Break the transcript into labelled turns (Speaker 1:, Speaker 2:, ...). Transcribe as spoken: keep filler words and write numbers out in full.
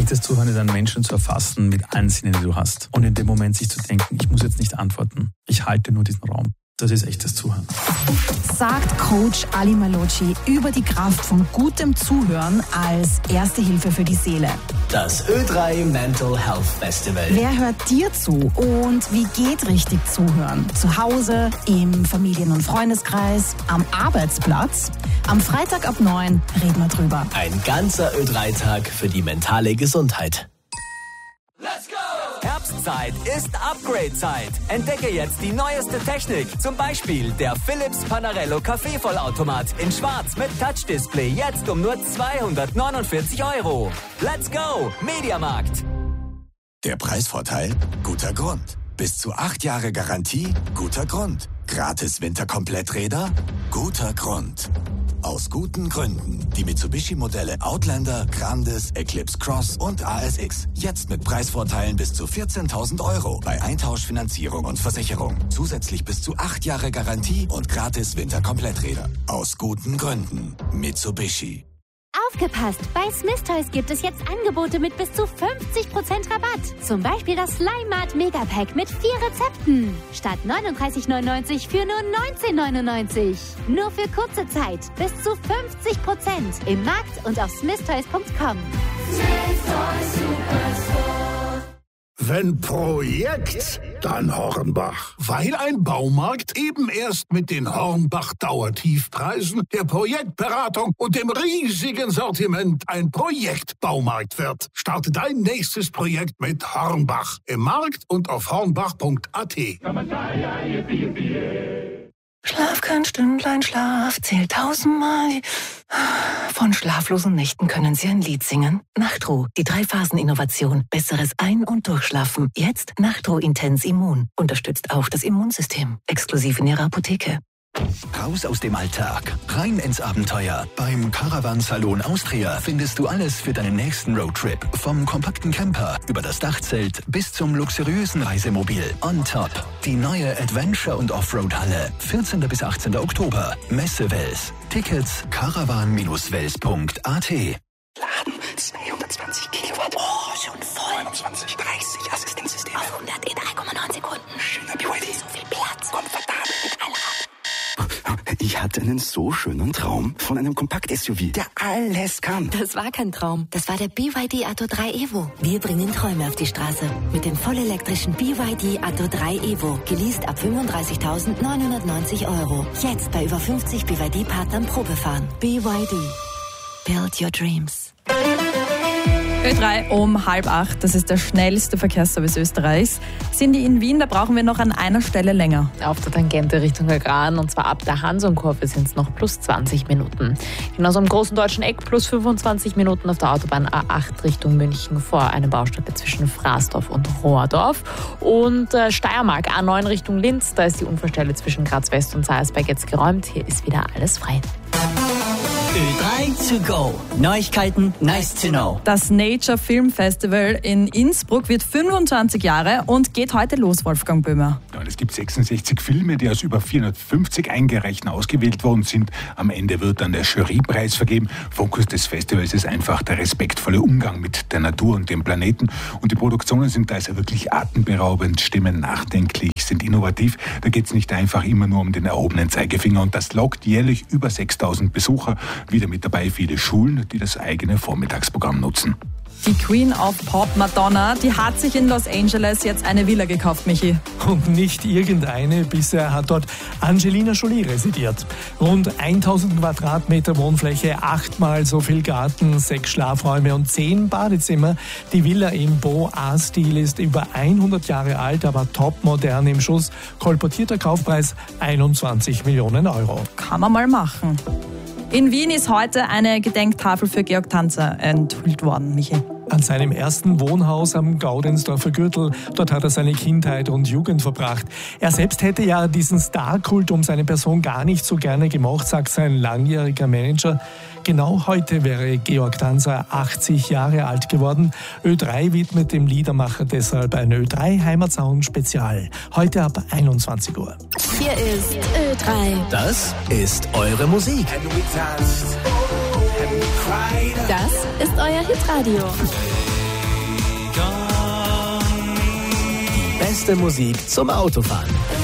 Speaker 1: Echtes Zuhören ist, einen Menschen zu erfassen mit allen Sinnen, die du hast. Und in dem Moment sich zu denken, ich muss jetzt nicht antworten. Ich halte nur diesen Raum. Das ist echtes Zuhören.
Speaker 2: Sagt Coach Ali Malocci über die Kraft von gutem Zuhören als erste Hilfe für die Seele.
Speaker 3: Das Ö drei Mental Health Festival.
Speaker 2: Wer hört dir zu und wie geht richtig Zuhören? Zu Hause, im Familien- und Freundeskreis, am Arbeitsplatz? Am Freitag ab neun reden wir drüber.
Speaker 3: Ein ganzer Ö drei Tag für die mentale Gesundheit.
Speaker 4: Let's go! Herbstzeit ist Upgrade-Zeit. Entdecke jetzt die neueste Technik. Zum Beispiel der Philips Panarello Kaffeevollautomat in Schwarz mit Touch-Display. Jetzt um nur zweihundertneunundvierzig Euro. Let's go! Mediamarkt.
Speaker 5: Der Preisvorteil? Guter Grund. Bis zu acht Jahre Garantie? Guter Grund. Gratis Winterkompletträder? Guter Grund. Aus guten Gründen. Die Mitsubishi-Modelle Outlander, Grandis, Eclipse Cross und A S X. Jetzt mit Preisvorteilen bis zu vierzehntausend Euro bei Eintauschfinanzierung und Versicherung. Zusätzlich bis zu acht Jahre Garantie und gratis Winterkompletträder. Aus guten Gründen. Mitsubishi.
Speaker 6: Aufgepasst! Bei Smith Toys gibt es jetzt Angebote mit bis zu fünfzig Prozent Rabatt. Zum Beispiel das Slime Mart Megapack mit vier Rezepten. Statt neununddreißig neunundneunzig für nur neunzehn neunundneunzig. Nur für kurze Zeit. Bis zu fünfzig Prozent. Im Markt und auf smith toys punkt com. Smith Toys Superstore.
Speaker 7: Wenn Projekt, dann Hornbach. Weil ein Baumarkt eben erst mit den Hornbach-Dauertiefpreisen, der Projektberatung und dem riesigen Sortiment ein Projektbaumarkt wird. Starte dein nächstes Projekt mit Hornbach. Im Markt und auf hornbach punkt a t.
Speaker 8: Schlaf kein Stündlein, Schlaf zählt tausendmal. Von schlaflosen Nächten können Sie ein Lied singen. Nachtruh, die Drei-Phasen-Innovation. Besseres Ein- und Durchschlafen. Jetzt Nachtruh Intens Immun. Unterstützt auch das Immunsystem. Exklusiv in Ihrer Apotheke.
Speaker 9: Raus aus dem Alltag, rein ins Abenteuer. Beim Caravan Salon Austria findest du alles für deinen nächsten Roadtrip. Vom kompakten Camper über das Dachzelt bis zum luxuriösen Reisemobil. On top die neue Adventure- und Offroad-Halle. vierzehnten bis achtzehnten Oktober. Messe Wels. Tickets caravan Bindestrich wels punkt a t.
Speaker 10: Laden zweihundertzwanzig Kilowatt. Oh, schon voll. neunundzwanzig, dreißig Assistenzsysteme. Auf hundert in drei Komma neun Sekunden. Schöner B Y D. So viel Platz. Komfortabel mit Allrad. Ich hatte einen so schönen Traum von einem Kompakt-S U V, der alles kann.
Speaker 11: Das war kein Traum. Das war der B Y D Atto drei Evo. Wir bringen Träume auf die Straße. Mit dem vollelektrischen B Y D Atto drei Evo. Geleast ab fünfunddreißigtausendneunhundertneunzig Euro. Jetzt bei über fünfzig B Y D-Partnern Probefahren. B Y D. Build your dreams.
Speaker 12: Ö drei um halb acht, das ist der schnellste Verkehrsservice Österreichs. Cindy, in Wien, da brauchen wir noch an einer Stelle länger.
Speaker 13: Auf der Tangente Richtung Gran, und zwar ab der Hansonkurve sind es noch plus zwanzig Minuten. Genauso am Großen Deutschen Eck plus fünfundzwanzig Minuten auf der Autobahn A acht Richtung München vor einer Baustelle zwischen Fraßdorf und Rohrdorf. Und äh, Steiermark A neun Richtung Linz, da ist die Unfallstelle zwischen Graz West und Seiersberg jetzt geräumt. Hier ist wieder alles frei.
Speaker 3: Ö drei to go. Neuigkeiten, nice to know.
Speaker 12: Das Nature Film Festival in Innsbruck wird fünfundzwanzig Jahre und geht heute los, Wolfgang Böhmer.
Speaker 14: Ja, es gibt sechsundsechzig Filme, die aus über vierhundertfünfzig Eingereichten ausgewählt worden sind. Am Ende wird dann der Jurypreis vergeben. Fokus des Festivals ist einfach der respektvolle Umgang mit der Natur und dem Planeten. Und die Produktionen sind da also wirklich atemberaubend, stimmen nachdenklich, sind innovativ. Da geht es nicht einfach immer nur um den erhobenen Zeigefinger. Und das lockt jährlich über sechstausend Besucher. Wieder mit dabei viele Schulen, die das eigene Vormittagsprogramm nutzen.
Speaker 12: Die Queen of Pop, Madonna, die hat sich in Los Angeles jetzt eine Villa gekauft, Michi.
Speaker 15: Und nicht irgendeine, bisher hat dort Angelina Jolie residiert. Rund tausend Quadratmeter Wohnfläche, achtmal so viel Garten, sechs Schlafräume und zehn Badezimmer. Die Villa im Beau-Art-Stil ist über hundert Jahre alt, aber topmodern im Schuss. Kolportierter Kaufpreis einundzwanzig Millionen Euro.
Speaker 12: Kann man mal machen. In Wien ist heute eine Gedenktafel für Georg Tanzer enthüllt worden, Michi.
Speaker 15: An seinem ersten Wohnhaus am Gaudensdorfer Gürtel. Dort hat er seine Kindheit und Jugend verbracht. Er selbst hätte ja diesen Starkult um seine Person gar nicht so gerne gemocht, sagt sein langjähriger Manager. Genau heute wäre Georg Tanzer achtzig Jahre alt geworden. Ö drei widmet dem Liedermacher deshalb ein Ö drei Heimatsound Spezial. Heute ab einundzwanzig Uhr.
Speaker 11: Hier ist Ö drei.
Speaker 3: Das ist eure Musik.
Speaker 11: Das ist euer Hitradio.
Speaker 4: Die beste Musik zum Autofahren.